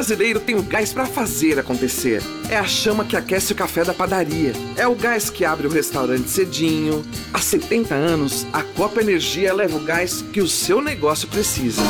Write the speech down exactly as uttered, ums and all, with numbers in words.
brasileiro tem o gás para fazer acontecer. É a chama que aquece o café da padaria. É o gás que abre o restaurante cedinho. Há setenta anos, a Copa Energia leva o gás que o seu negócio precisa.